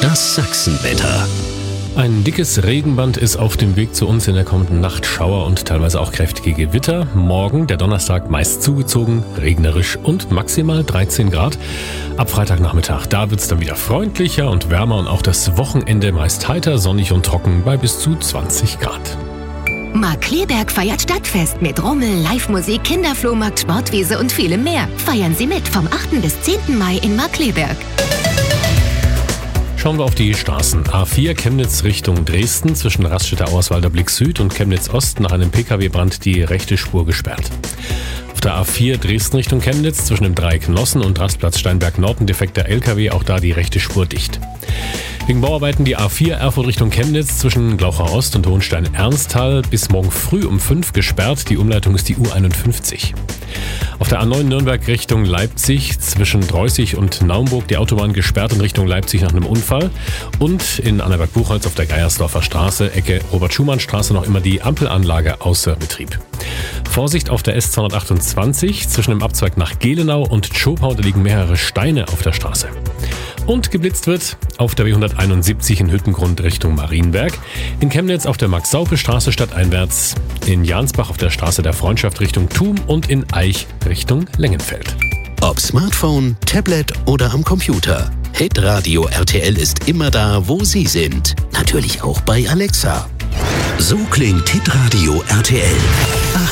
Das Sachsenwetter. Ein dickes Regenband ist auf dem Weg zu uns in der kommenden Nacht. Schauer und teilweise auch kräftige Gewitter. Morgen, der Donnerstag, meist zugezogen, regnerisch und maximal 13 Grad. Ab Freitagnachmittag, da wird's dann wieder freundlicher und wärmer und auch das Wochenende meist heiter, sonnig und trocken bei bis zu 20 Grad. Markkleeberg feiert Stadtfest mit Rummel, Live-Musik, Kinderflohmarkt, Sportwiese und vielem mehr. Feiern Sie mit vom 8. bis 10. Mai in Markkleeberg. Schauen wir auf die Straßen. A4 Chemnitz Richtung Dresden, zwischen Raststätter-Auerswalder Blick Süd und Chemnitz Ost nach einem Pkw-Brand die rechte Spur gesperrt. Auf der A4 Dresden Richtung Chemnitz, zwischen dem Dreieck Nossen und Rastplatz Steinberg Nord ein defekter LKW, auch da die rechte Spur dicht. Wegen Bauarbeiten die A4 Erfurt Richtung Chemnitz zwischen Glauchau Ost und Hohenstein-Ernsthal bis morgen früh um 5 gesperrt. Die Umleitung ist die U51. Auf der A9 Nürnberg Richtung Leipzig zwischen Dreußig und Naumburg die Autobahn gesperrt in Richtung Leipzig nach einem Unfall. Und in Annaberg-Buchholz auf der Geiersdorfer Straße, Ecke Robert-Schumann-Straße, noch immer die Ampelanlage außer Betrieb. Vorsicht auf der S228 zwischen dem Abzweig nach Gelenau und Tschopau, da liegen mehrere Steine auf der Straße. Und geblitzt wird auf der B171 in Hüttengrund Richtung Marienberg, in Chemnitz auf der Max-Saupe-Straße stadteinwärts, in Jansbach auf der Straße der Freundschaft Richtung Thum und in Eich Richtung Lengenfeld. Ob Smartphone, Tablet oder am Computer. Hitradio RTL ist immer da, wo Sie sind. Natürlich auch bei Alexa. So klingt Hitradio RTL.